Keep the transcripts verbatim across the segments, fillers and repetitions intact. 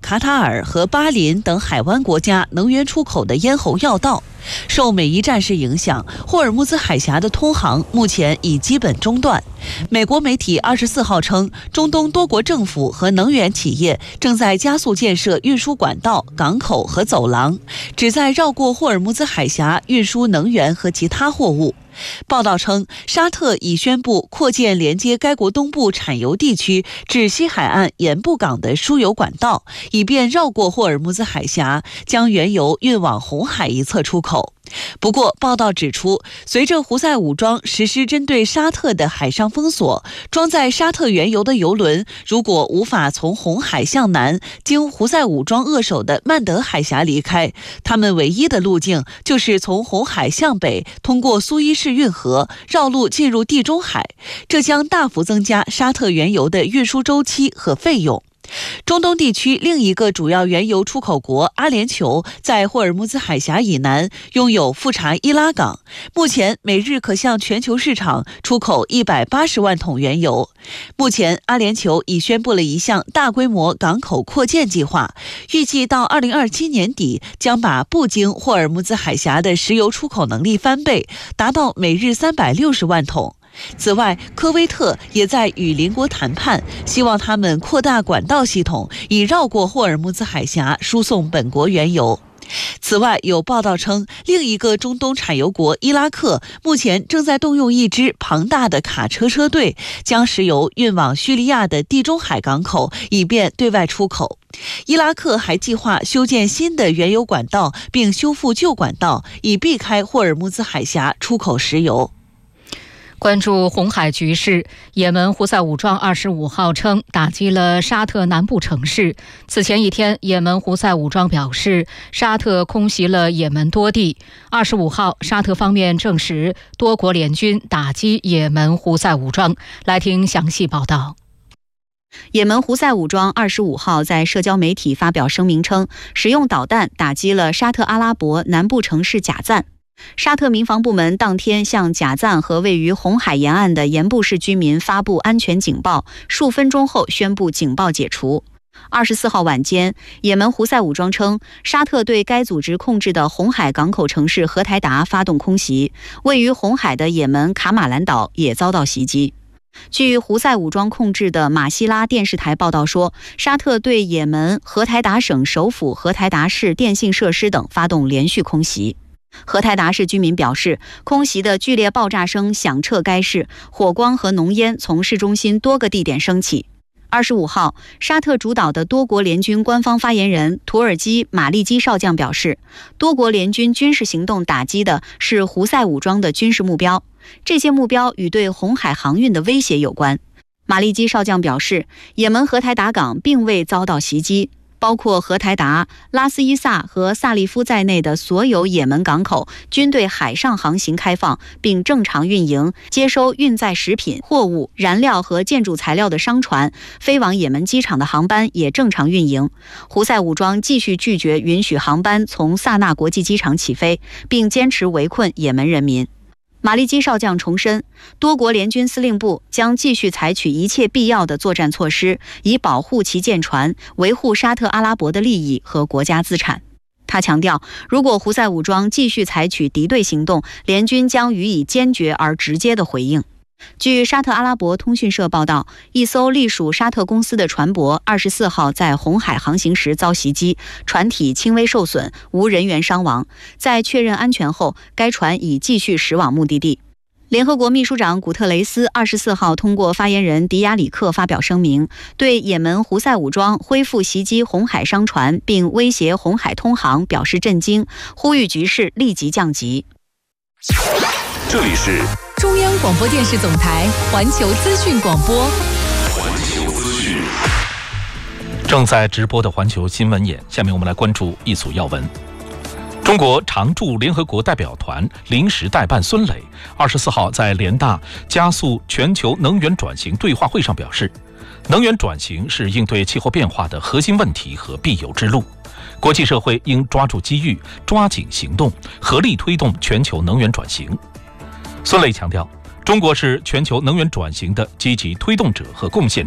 卡塔尔和巴林等海湾国家能源出口的咽喉要道。受美伊战事影响，霍尔木兹海峡的通航目前已基本中断。美国媒体二十四号称，中东多国政府和能源企业正在加速建设运输管道、港口和走廊，旨在绕过霍尔木兹海峡运输能源和其他货物。报道称，沙特已宣布扩建连接该国东部产油地区至西海岸盐布港的输油管道，以便绕过霍尔木兹海峡，将原油运往红海一侧出口。不过，报道指出，随着胡塞武装实施针对沙特的海上封锁，装载沙特原油的油轮如果无法从红海向南经胡塞武装扼守的曼德海峡离开，他们唯一的路径就是从红海向北，通过苏伊士运河绕路进入地中海，这将大幅增加沙特原油的运输周期和费用。中东地区另一个主要原油出口国阿联酋在霍尔木兹海峡以南拥有富查伊拉港，目前每日可向全球市场出口一百八十万桶原油。目前阿联酋已宣布了一项大规模港口扩建计划，预计到二零二七年底将把不经霍尔木兹海峡的石油出口能力翻倍，达到每日三百六十万桶。此外，科威特也在与邻国谈判，希望他们扩大管道系统，以绕过霍尔木兹海峡输送本国原油。此外，有报道称，另一个中东产油国伊拉克目前正在动用一支庞大的卡车车队，将石油运往叙利亚的地中海港口，以便对外出口。伊拉克还计划修建新的原油管道，并修复旧管道，以避开霍尔木兹海峡出口石油。 关注红海局势，也门胡塞武装二十五号称打击了沙特南部城市。此前一天，也门胡塞武装表示，沙特空袭了也门多地。二十五号，沙特方面证实多国联军打击也门胡塞武装。来听详细报道。 也门胡塞武装二十五号在社交媒体发表声明称，使用导弹打击了沙特阿拉伯南部城市贾赞。沙特民防部门当天向贾赞和位于红海沿岸的盐布市居民发布安全警报，数分钟后宣布警报解除。二十四号晚间，也门胡塞武装称，沙特对该组织控制的红海港口城市荷台达发动空袭，位于红海的也门卡马兰岛也遭到袭击。据胡塞武装控制的马希拉电视台报道说，沙特对也门荷台达省首府荷台达市电信设施等发动连续空袭。荷台达市居民表示，空袭的剧烈爆炸声响彻该市，火光和浓烟从市中心多个地点升起。二十五号，沙特主导的多国联军官方发言人土耳其马利基少将表示，多国联军军事行动打击的是胡塞武装的军事目标，这些目标与对红海航运的威胁有关。马利基少将表示，也门荷台达港并未遭到袭击，包括荷台达、拉斯伊萨和萨利夫在内的所有也门港口均对海上航行开放，并正常运营，接收运载食品、货物、燃料和建筑材料的商船，飞往也门机场的航班也正常运营。胡塞武装继续拒绝允许航班从萨那国际机场起飞，并坚持围困也门人民。马利基少将重申，多国联军司令部将继续采取一切必要的作战措施，以保护其舰船，维护沙特阿拉伯的利益和国家资产。他强调，如果胡塞武装继续采取敌对行动，联军将予以坚决而直接的回应。据沙特阿拉伯通讯社报道，一艘隶属沙特公司的船舶二十四号在红海航行时遭袭击，船体轻微受损，无人员伤亡。在确认安全后，该船已继续驶往目的地。联合国秘书长古特雷斯二十四号通过发言人迪亚里克发表声明，对也门胡塞武装恢复袭击红海商船并威胁红海通航表示震惊，呼吁局势立即降级。 这里是中央广播电视总台环球资讯广播。 环球资讯正在直播的环球新闻眼，下面我们来关注一组要闻。中国常驻联合国代表团临时代办孙磊二十四号在联大加速全球能源转型对话会上表示，能源转型是应对气候变化的核心问题和必由之路，国际社会应抓住机遇，抓紧行动，合力推动全球能源转型。孙磊强调，中国是全球能源转型的积极推动者和贡献者，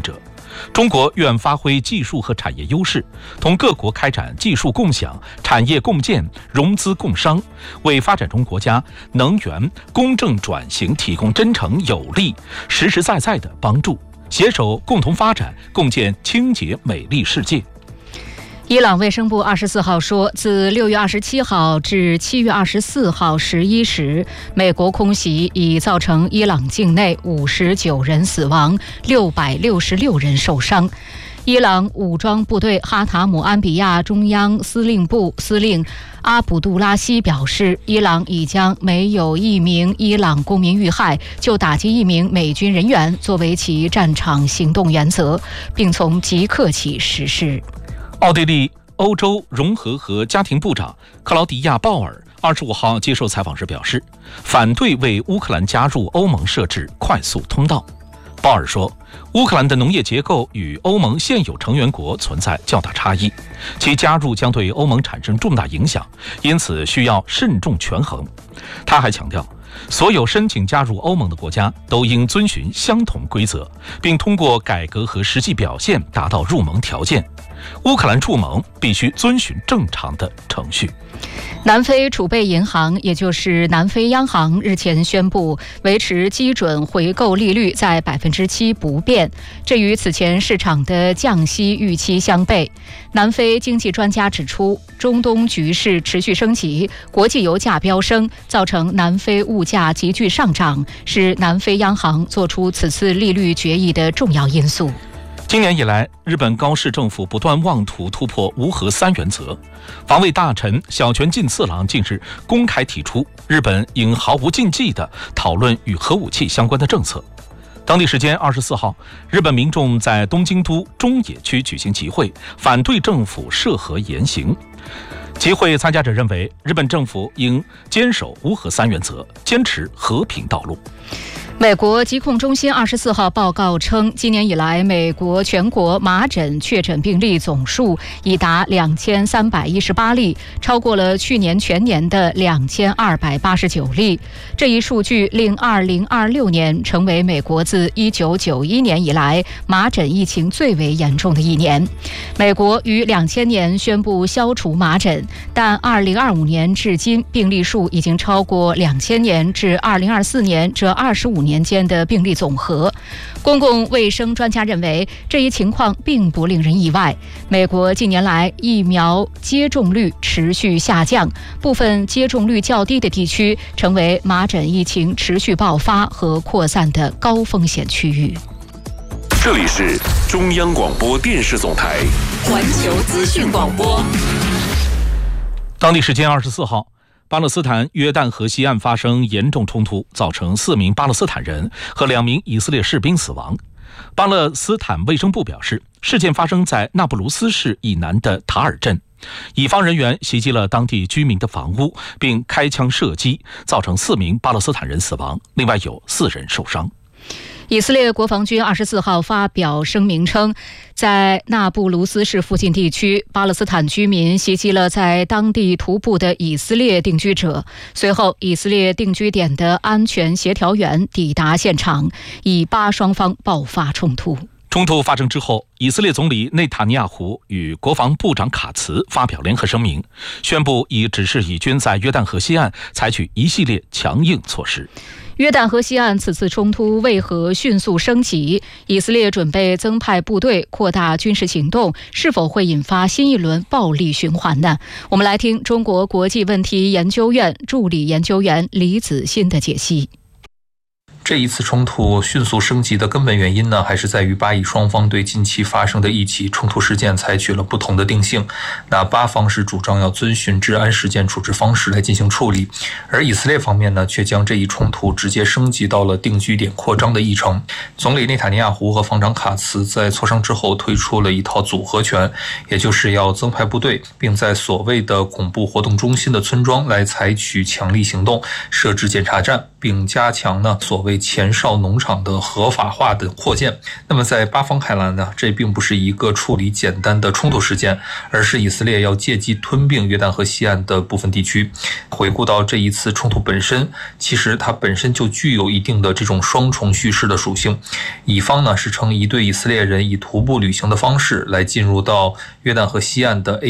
中国愿发挥技术和产业优势，同各国开展技术共享、产业共建、融资共商，为发展中国家能源公正转型提供真诚有力、实实在在的帮助，携手共同发展，共建清洁美丽世界。 伊朗卫生部二十四号说，自六月二十七号至七月二十四号十一时，美国空袭已造成伊朗境内五十九人死亡，六百六十六人受伤。伊朗武装部队哈塔姆安比亚中央司令部司令阿卜杜拉希表示，伊朗已将没有一名伊朗公民遇害就打击一名美军人员作为其战场行动原则，并从即刻起实施。 奥地利欧洲融合和家庭部长克劳迪亚·鲍尔二十五号接受采访时表示，反对为乌克兰加入欧盟设置快速通道。鲍尔说，乌克兰的农业结构与欧盟现有成员国存在较大差异，其加入将对欧盟产生重大影响，因此需要慎重权衡。他还强调，所有申请加入欧盟的国家都应遵循相同规则，并通过改革和实际表现达到入盟条件。乌克兰入盟必须遵循正常的程序。 南非储备银行，也就是南非央行，日前宣布维持基准回购利率在百分之七不变，这与此前市场的降息预期相悖。南非经济专家指出，中东局势持续升级，国际油价飙升，造成南非物价急剧上涨，是南非央行做出此次利率决议的重要因素。 今年以来，日本高市政府不断妄图突破无核三原则。防卫大臣小泉进次郎近日公开提出，日本应毫无禁忌地讨论与核武器相关的政策。当地时间二十四号，日本民众在东京都中野区举行集会，反对政府涉核言行。集会参加者认为，日本政府应坚守无核三原则，坚持和平道路。 美国疾控中心二十四号报告称，今年以来，美国全国麻疹确诊病例总数已达两千三百一十八例，超过了去年全年的两千二百八十九例。这一数据令二零二六年成为美国自一九九一年以来麻疹疫情最为严重的一年。美国于两千年宣布消除麻疹，但二零二五年至今，病例数已经超过两千年至二零二四年这二十五年。年间的病例总和。公共卫生专家认为，这一情况并不令人意外。美国近年来疫苗接种率持续下降，部分接种率较低的地区成为麻疹疫情持续爆发和扩散的高风险区域。 这里是中央广播电视总台环球资讯广播。 当地时间二十四号，巴勒斯坦约旦河西岸发生严重冲突，造成四名巴勒斯坦人和两名以色列士兵死亡。巴勒斯坦卫生部表示，事件发生在纳布卢斯市以南的塔尔镇，以方人员袭击了当地居民的房屋，并开枪射击，造成四名巴勒斯坦人死亡，另外有四人受伤。 以色列国防军二十四号发表声明称，在纳布卢斯市附近地区，巴勒斯坦居民袭击了在当地徒步的以色列定居者。随后，以色列定居点的安全协调员抵达现场，以巴双方爆发冲突。 冲突发生之后，以色列总理内塔尼亚胡与国防部长卡茨发表联合声明，宣布已指示以军在约旦河西岸采取一系列强硬措施。 约旦河西岸此次冲突为何迅速升级？以色列准备增派部队扩大军事行动，是否会引发新一轮暴力循环呢？我们来听中国国际问题研究院助理研究员李子欣的解析。 这一次冲突迅速升级的根本原因呢，还是在于巴以双方对近期发生的一起冲突事件采取了不同的定性。那巴方是主张要遵循治安事件处置方式来进行处理，而以色列方面呢，却将这一冲突直接升级到了定居点扩张的议程。总理内塔尼亚胡和防长卡茨在磋商之后推出了一套组合拳，也就是要增派部队，并在所谓的恐怖活动中心的村庄来采取强力行动，设置检查站，并加强呢所谓前哨农场的合法化的扩建。那么在巴方看来呢，这并不是一个处理简单的冲突事件，而是以色列要借机吞并约旦河西岸的部分地区。回顾到这一次冲突本身，其实它本身就具有一定的这种双重叙事的属性。乙方呢是称一队以色列人以徒步旅行的方式来进入到约旦河西岸的 A